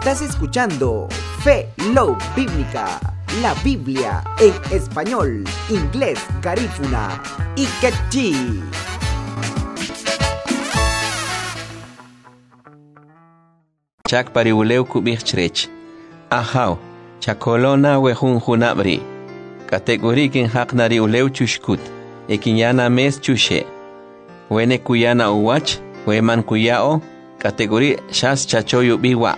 Estás escuchando Fe Love Bíblica, la Biblia en español, inglés, garífuna y quechí. Chak pariuleu kubichrech. Ahaw, chakolona wehun hunabri. Kategorikin haknari uleu chushkut. Ekinyana mes chushe. Wene kuyana uwach, weman kuyao. Kategori shas chachoyu biwa.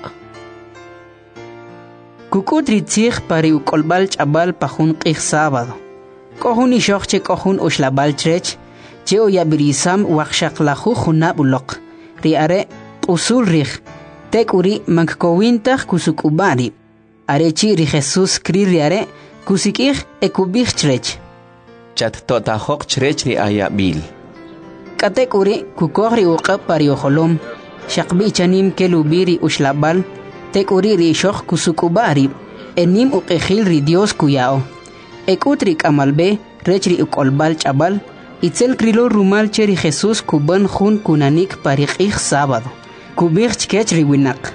Kukutri tzig pari ukolbal chabal pahun qih sábado. Kohun ishokche kohun ushlabal trech. Che oyabirisam wakshaklahu hunab ulok. Riare usul rih. Tekuri mankowintach kusukubari. Arechi ri Jesus kririare kusikih ekubih trech. Chat totahok trech ri ayabil. Katekuri kukohri uqab pari oholom. Shakbi chanim kelubiri ushlabal. Tekuri ri shokh kusukubari. Enim uqehil ri Dios kuyao. Ekutrik amalbe rechri ukolbal chabal. Itzel krilo rumal cheri Jesus kuban jun kunanik pariqih sábado. Kubich kech riwinak.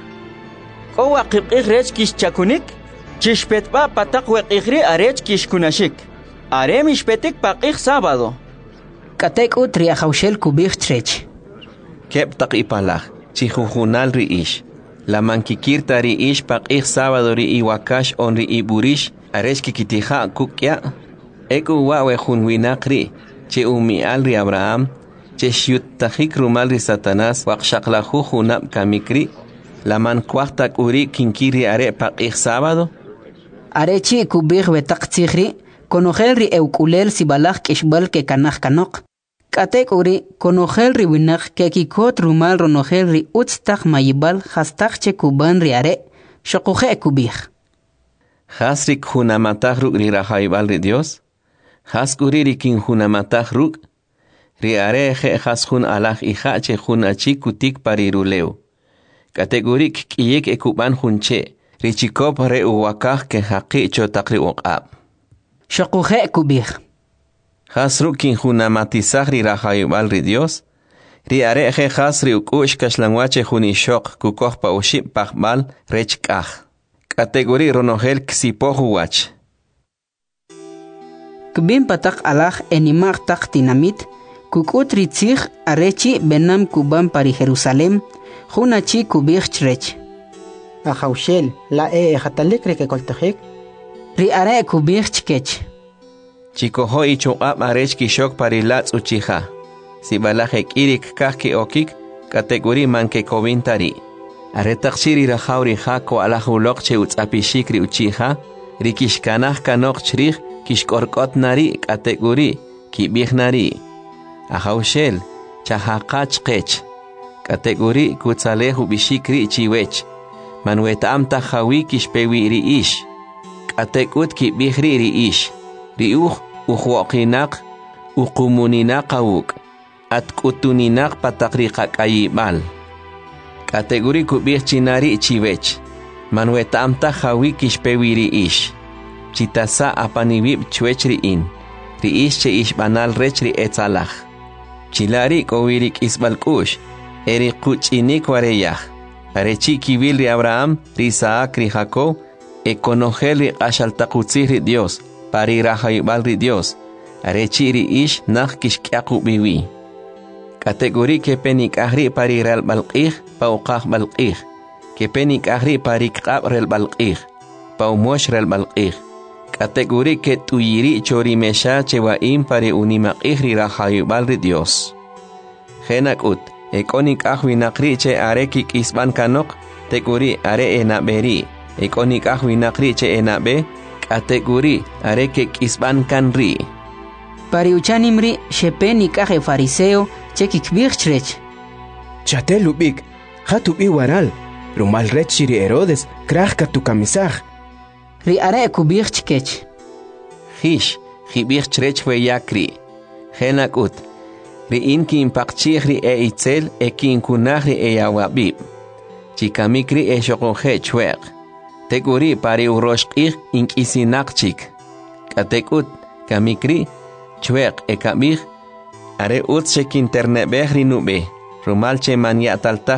Owa qibqih rech kish chakunik. Chishpetpa patak weqihri arech kish kunashik. Are mishpetik paqih sábado. Katek utri ahawshel kubich trech. Kep tak ipalach. Chihujunal ri ish. La mankikirta ri ish paqih sábado ri iwakash on ri iburish. Arech kikitija kukya. Eku wawe junwinak ri. Che umial ri Abraham. Cheshyut tajik rumal ri Satanás waqshaqlahu junab kamikri. Laman kwahtak uri kinkiri are paqih sábado. Arechi kubich betak tzigri. Konogel ri eukulel sibalach kishbal ke kanach kanok. Katek uri konogel ri winak ke kikot rumal ronogel ri utstak mayibal hastak che kuban ri are. Shokuhe kubich. Hasrik hunamatah ruk ri rahaibal ri Dios. Haskuri ri kin hunamatah ruk. Ri are je haskun alach ija che hun achi kutik pariruleu. Kategorik kiyek ekuban hunche. Ri chikop re uwakah ke haqi chotakri uqab. Shokuhe kubich. Hasruk kin hunamatizah ri rahayubal ri Dios. Ri are je hasri ukush kashlangwache hunishok kukoh pa ushib pahbal rechkah. Kategori ronogel ksipohu wach. Kubin patak alach enimag tak tinamit. Kukut ritzig arechi benam kuban pari Jerusalem. Hunachi kubich trech. Ahawshel la jatalik re ke koltajik. Ri are kubich chkech. Chikoho ichuqab arech kishok pari latz uchija. Si balajek irik kahki okik. Kategori manke kovintari. Aretakshiri rahauri jako alahulok che utzapishikri uchija. Rikishkanah kanok chrich kishkorkot nari kategori kibih nari. Ahawshel chahaqach qech. Kategori kutzalehu bishikri chiwech. Manwetam tahawi kishpewi ri ish. Katekut kibihri ri ish. Riuh uhuoqinak uqumuninaq awuk. Atkutuninak patakriqak ayibal. Kategori kubih chinari chiwech. Manwetam tahawi kishpewi ri ish. Chitasa apanibib chwech ri in. Ri ish che ish banal rech ri etzalach. Chilari kowirik isbalkush. Eri kuchinik wareyah. Arechi kibil ri Abraham, ri Isaac, ri Jacob. Ekonogel ri ashaltakutzih ri Dios. Pari rahayubal ri Dios. Arechi ri ish nach kishkyaku biwi. Kategori kepenik ahri pari rel balqih, pauqah balqih. Kepenik ahri pari kqab rel balqih. Paumosh rel balqih. Kategori ke tuyiri chori mesha chewaim pari unimaqih ri rahayubal ri Dios. Genakut. Ekonik ahwinakri che are kik isban kanok. Teguri are enaberi. Ekonik ahwinakri che enabe. Kategori are kik isban kanri. Pari uchanimri shepen ikaje fariseo che kikbich trech. Chatel ubik. Hatubi waral. Rumal rech shiri Herodes. Krach tu kamisaj. Ri are kubich chkech. Hish. Hibich trech we yakri. Genakut. Ri inki impakchih ri itzel eki inkunah ri yawabib. Chikamikri shokohe chweq. Teguri pari uroshqih inkisinakchik. Katekut kamikri chweq ekabih. Are utshek internebeh ri nube. Rumal che man yatalta